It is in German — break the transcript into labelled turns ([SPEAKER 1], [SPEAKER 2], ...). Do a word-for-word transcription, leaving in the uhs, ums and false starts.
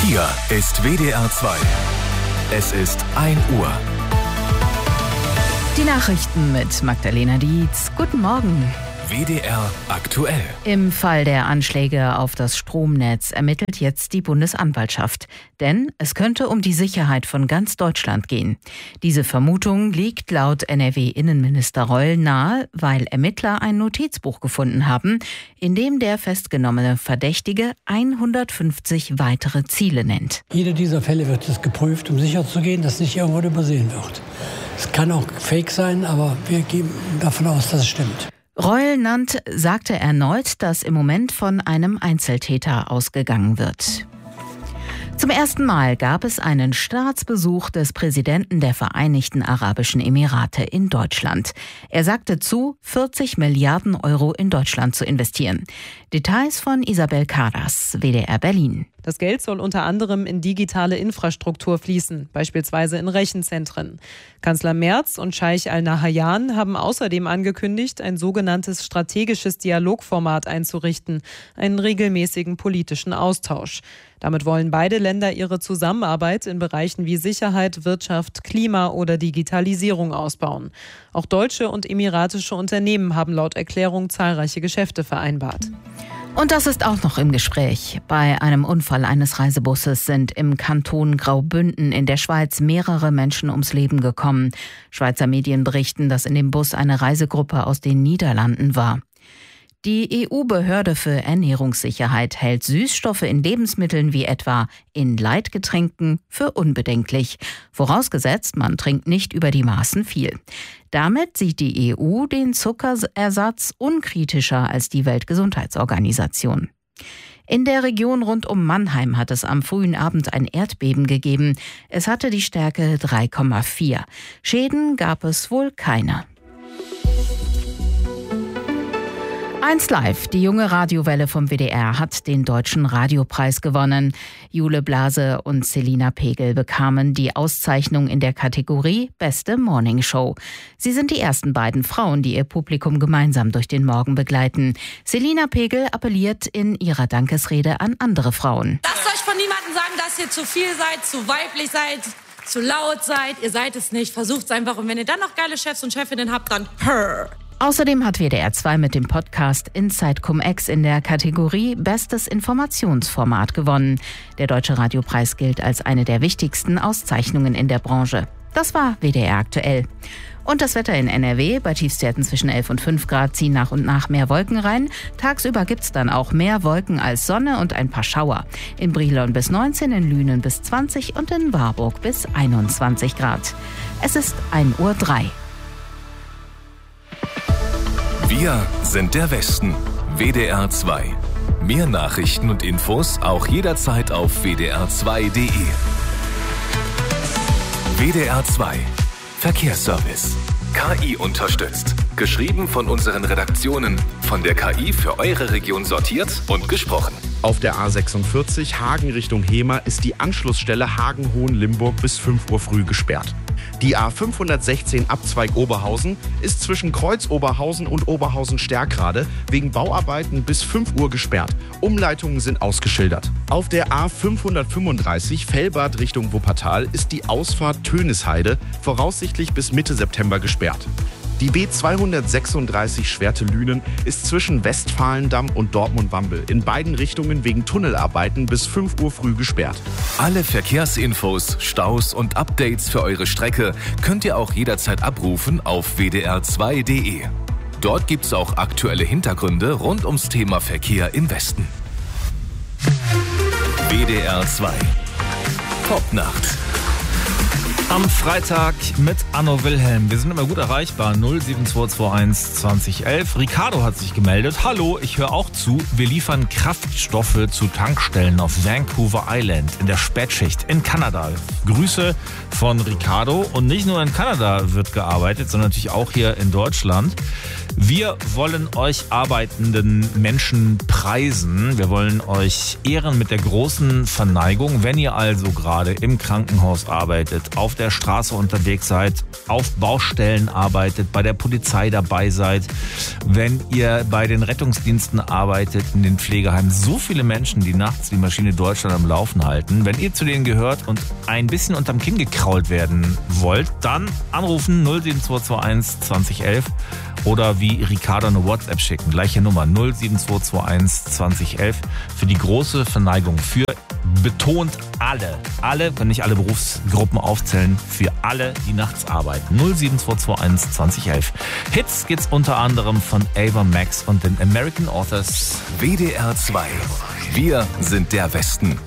[SPEAKER 1] Hier ist W D R zwei. Es ist ein Uhr.
[SPEAKER 2] Die Nachrichten mit Magdalena Dietz. Guten Morgen.
[SPEAKER 1] W D R aktuell.
[SPEAKER 2] Im Fall der Anschläge auf das Stromnetz ermittelt jetzt die Bundesanwaltschaft. Denn es könnte um die Sicherheit von ganz Deutschland gehen. Diese Vermutung liegt laut N R W-Innenminister Reul nahe, weil Ermittler ein Notizbuch gefunden haben, in dem der festgenommene Verdächtige hundertfünfzig weitere Ziele nennt.
[SPEAKER 3] Jeder dieser Fälle wird jetzt geprüft, um sicherzugehen, dass nicht irgendwo übersehen wird. Es kann auch fake sein, aber wir gehen davon aus, dass es stimmt.
[SPEAKER 2] Reul nannt, sagte erneut, dass im Moment von einem Einzeltäter ausgegangen wird. Zum ersten Mal gab es einen Staatsbesuch des Präsidenten der Vereinigten Arabischen Emirate in Deutschland. Er sagte zu, vierzig Milliarden Euro in Deutschland zu investieren. Details von Isabel Karas, W D R Berlin.
[SPEAKER 4] Das Geld soll unter anderem in digitale Infrastruktur fließen, beispielsweise in Rechenzentren. Kanzler Merz und Scheich Al-Nahyan haben außerdem angekündigt, ein sogenanntes strategisches Dialogformat einzurichten, einen regelmäßigen politischen Austausch. Damit wollen beide Länder ihre Zusammenarbeit in Bereichen wie Sicherheit, Wirtschaft, Klima oder Digitalisierung ausbauen. Auch deutsche und emiratische Unternehmen haben laut Erklärung zahlreiche Geschäfte vereinbart.
[SPEAKER 2] Und das ist auch noch im Gespräch. Bei einem Unfall eines Reisebusses sind im Kanton Graubünden in der Schweiz mehrere Menschen ums Leben gekommen. Schweizer Medien berichten, dass in dem Bus eine Reisegruppe aus den Niederlanden war. Die E U-Behörde für Ernährungssicherheit hält Süßstoffe in Lebensmitteln wie etwa in Leitgetränken für unbedenklich. Vorausgesetzt, man trinkt nicht über die Maßen viel. Damit sieht die E U den Zuckerersatz unkritischer als die Weltgesundheitsorganisation. In der Region rund um Mannheim hat es am frühen Abend ein Erdbeben gegeben. Es hatte die Stärke drei Komma vier. Schäden gab es wohl keine. eins Live, die junge Radiowelle vom W D R, hat den Deutschen Radiopreis gewonnen. Jule Blase und Selina Pegel bekamen die Auszeichnung in der Kategorie Beste Morningshow. Sie sind die ersten beiden Frauen, die ihr Publikum gemeinsam durch den Morgen begleiten. Selina Pegel appelliert in ihrer Dankesrede an andere Frauen.
[SPEAKER 5] Lasst euch von niemandem sagen, dass ihr zu viel seid, zu weiblich seid, zu laut seid. Ihr seid es nicht, versucht es einfach. Und wenn ihr dann noch geile Chefs und Chefinnen habt, dann hör.
[SPEAKER 2] Außerdem hat W D R zwei mit dem Podcast Inside Cum-Ex in der Kategorie Bestes Informationsformat gewonnen. Der Deutsche Radiopreis gilt als eine der wichtigsten Auszeichnungen in der Branche. Das war W D R aktuell. Und das Wetter in N R W, bei Tiefstwerten zwischen elf und fünf Grad ziehen nach und nach mehr Wolken rein. Tagsüber gibt's dann auch mehr Wolken als Sonne und ein paar Schauer. In Brilon bis neunzehn, in Lünen bis zwanzig und in Warburg bis einundzwanzig Grad. Es ist ein Uhr drei.
[SPEAKER 1] Wir sind der Westen. W D R zwei. Mehr Nachrichten und Infos auch jederzeit auf w d r zwei punkt d e. W D R zwei. Verkehrsservice. K I unterstützt. Geschrieben von unseren Redaktionen. Von der K I für eure Region sortiert und gesprochen.
[SPEAKER 6] Auf der A sechsundvierzig Hagen Richtung Hemer ist die Anschlussstelle Hagen-Hohenlimburg bis fünf Uhr früh gesperrt. Die A fünfhundertsechzehn Abzweig Oberhausen ist zwischen Kreuz Oberhausen und Oberhausen-Stärkrade wegen Bauarbeiten bis fünf Uhr gesperrt. Umleitungen sind ausgeschildert. Auf der A fünfhundertfünfunddreißig Fellbad Richtung Wuppertal ist die Ausfahrt Tönisheide voraussichtlich bis Mitte September gesperrt. Die B zweihundertsechsunddreißig Schwerte-Lünen ist zwischen Westfalendamm und Dortmund-Wambel in beiden Richtungen wegen Tunnelarbeiten bis fünf Uhr früh gesperrt.
[SPEAKER 1] Alle Verkehrsinfos, Staus und Updates für eure Strecke könnt ihr auch jederzeit abrufen auf w d r zwei punkt d e. Dort gibt's auch aktuelle Hintergründe rund ums Thema Verkehr im Westen. W D R zwei. Popnacht.
[SPEAKER 7] Am Freitag mit Anno Wilhelm. Wir sind immer gut erreichbar. null sieben zwei zwei eins zwanzig elf. Ricardo hat sich gemeldet. Hallo, ich höre auch zu. Wir liefern Kraftstoffe zu Tankstellen auf Vancouver Island in der Spätschicht in Kanada. Grüße von Ricardo. Und nicht nur in Kanada wird gearbeitet, sondern natürlich auch hier in Deutschland. Wir wollen euch arbeitenden Menschen preisen. Wir wollen euch ehren mit der großen Verneigung. Wenn ihr also gerade im Krankenhaus arbeitet, auf der Straße unterwegs seid, auf Baustellen arbeitet, bei der Polizei dabei seid, wenn ihr bei den Rettungsdiensten arbeitet, in den Pflegeheimen. So viele Menschen, die nachts die Maschine Deutschland am Laufen halten. Wenn ihr zu denen gehört und ein bisschen unterm Kinn gekrault werden wollt, dann anrufen null sieben zwei zwei eins zwanzig elf oder wie Ricardo eine WhatsApp schicken. Gleiche Nummer null sieben zwei zwei eins zwanzig elf für die große Verneigung für betont alle. Alle, können nicht alle Berufsgruppen aufzählen, für alle, die nachts arbeiten. null sieben zwei zwei eins zwanzig elf. Hits gibt's unter anderem von Ava Max und den American Authors.
[SPEAKER 1] W D R zwei. Wir sind der Westen.